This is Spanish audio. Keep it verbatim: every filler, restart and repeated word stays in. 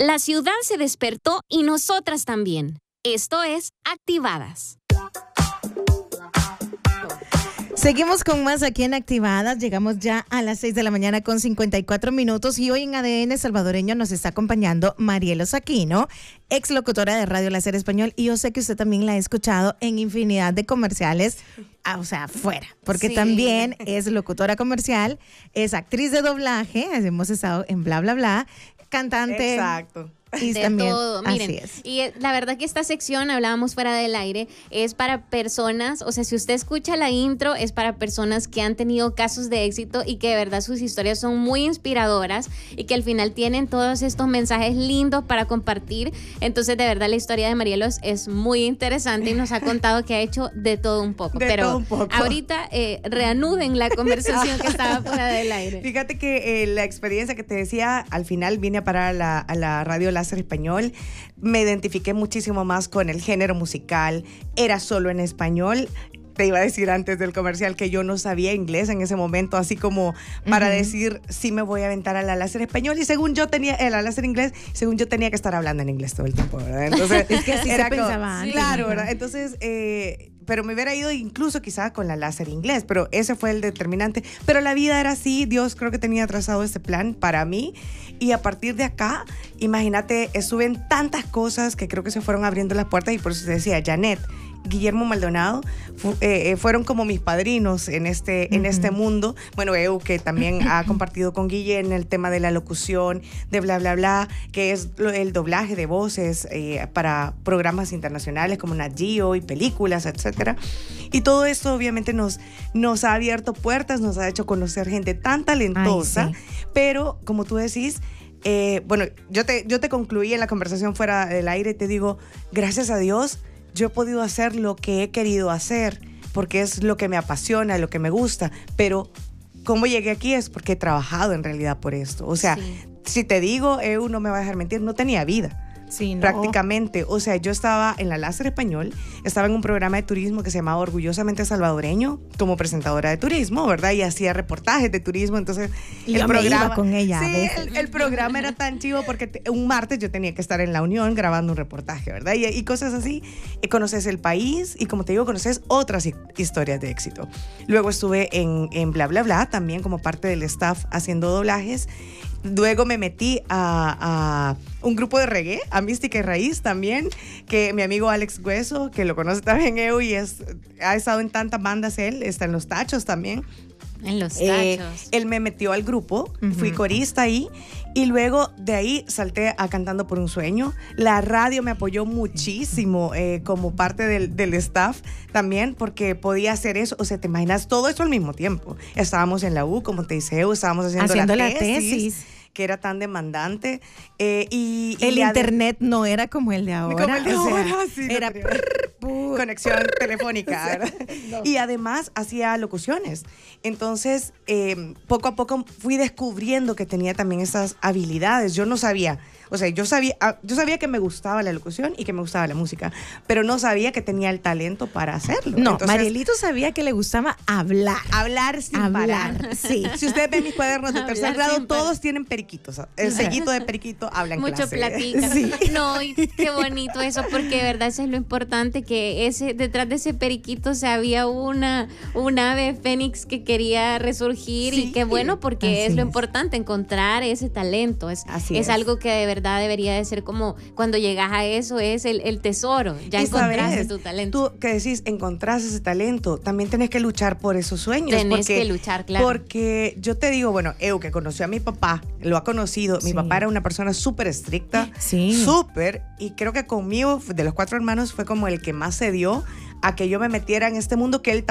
La ciudad se despertó y nosotras también. Esto es Activadas. Seguimos con más aquí en Activadas. Llegamos ya a las seis de la mañana con cincuenta y cuatro minutos y hoy en A D N Salvadoreño nos está acompañando Marielos Aquino, ex locutora de Radio Láser Español, y yo sé que usted también la ha escuchado en infinidad de comerciales, o sea, afuera, porque sí. También es locutora comercial, es actriz de doblaje, hemos estado en Bla Bla Bla, cantante. Exacto. Y de también, todo, miren, así es. Y la verdad que esta sección, hablábamos fuera del aire, es para personas, o sea, si usted escucha la intro, es para personas que han tenido casos de éxito y que de verdad sus historias son muy inspiradoras y que al final tienen todos estos mensajes lindos para compartir. Entonces, de verdad, la historia de Marielos es muy interesante y nos ha contado que ha hecho de todo un poco. De Pero todo un poco. ahorita eh, reanuden la conversación que estaba fuera del aire. Fíjate que eh, la experiencia que te decía, al final vine a parar a la, a la Radio Láser Español, me identifiqué muchísimo más con el género musical, era solo en español. Te iba a decir antes del comercial que yo no sabía inglés en ese momento, así como para uh-huh. decir, sí me voy a aventar a la Láser Español, y según yo tenía, el la Láser Inglés, según yo tenía que estar hablando en inglés todo el tiempo, ¿verdad? Entonces, es que así era se como, pensaba antes. Claro, ¿verdad? Entonces, eh, pero me hubiera ido incluso quizá con la Láser Inglés, pero ese fue el determinante. Pero la vida era así, Dios creo que tenía trazado este plan para mí, y a partir de acá, imagínate, estuve en tantas cosas que creo que se fueron abriendo las puertas, y por eso te decía, Janet, Guillermo Maldonado fu, eh, fueron como mis padrinos en este, uh-huh. en este mundo. Bueno, Eu, que también ha compartido con Guille en el tema de la locución, de Bla Bla Bla, que es el doblaje de voces eh, para programas internacionales como Nat Geo y películas, etcétera. Y todo esto obviamente nos, nos ha abierto puertas, nos ha hecho conocer gente tan talentosa. Ay, sí. Pero, como tú decís, eh, bueno, yo te, yo te concluí en la conversación fuera del aire y te digo, gracias a Dios, yo he podido hacer lo que he querido hacer, porque es lo que me apasiona, lo que me gusta, pero cómo llegué aquí es porque he trabajado en realidad por esto. O sea, sí. Si te digo, Eu no me va a dejar mentir, no tenía vida. Sí, no. Prácticamente, o sea, yo estaba en la Láser Español, estaba en un programa de turismo que se llamaba Orgullosamente Salvadoreño, como presentadora de turismo, ¿verdad? Y hacía reportajes de turismo, entonces y el yo programa, me iba con ella. Sí, el, el programa era tan chivo porque te, un martes yo tenía que estar en La Unión grabando un reportaje, ¿verdad? Y, y cosas así, y conoces el país y, como te digo, conoces otras historias de éxito. Luego estuve en, en Bla Bla Bla, también como parte del staff haciendo doblajes. Luego me metí a, a un grupo de reggae, a Mística y Raíz también, que mi amigo Alex Hueso, que lo conoce también Eu, y es, ha estado en tantas bandas él, está en Los Tachos también. En Los Tachos. Eh, él me metió al grupo, uh-huh. fui corista ahí, y luego de ahí salté a Cantando por un Sueño. La radio me apoyó muchísimo eh, como parte del, del staff también, porque podía hacer eso. O sea, te imaginas todo eso al mismo tiempo. Estábamos en la U, como te dice Eu, estábamos haciendo, haciendo la, la tesis, tesis. Que era tan demandante. Eh, y, el y internet de, no era como el de ahora. Como el de o ahora, sea, sí. Era no conexión telefónica. ¿Verdad? No. Y además hacía locuciones. Entonces, eh, poco a poco fui descubriendo que tenía también esas habilidades. Yo no sabía. O sea, yo sabía, yo sabía que me gustaba la locución y que me gustaba la música, pero no sabía que tenía el talento para hacerlo. No, Entonces, Marielito sabía que le gustaba hablar. Hablar sin hablar, parar. Sí. Si ustedes ven mis cuadernos de tercer grado, todos tienen periquitos. El sellito de periquito habla en Mucho clase. platica. Sí. No, y qué bonito eso, porque de verdad eso es lo importante, que ese detrás de ese periquito o sea, había una, un ave fénix que quería resurgir, sí. Y qué bueno, porque Así es lo es. importante, encontrar ese talento. Es, Así es, es algo que de verdad debería de ser como cuando llegas a eso, es el, el tesoro. Ya y encontraste sabes, tu talento. Tú que decís, encontraste ese talento, también tenés que luchar por esos sueños. Tenés porque, que luchar, claro. Porque yo te digo, bueno, Eu, que conoció a mi papá, lo ha conocido, Sí. mi papá era una persona súper estricta, Sí. súper, y creo que conmigo, de los cuatro hermanos, fue como el que más se dio a que yo me metiera en este mundo que él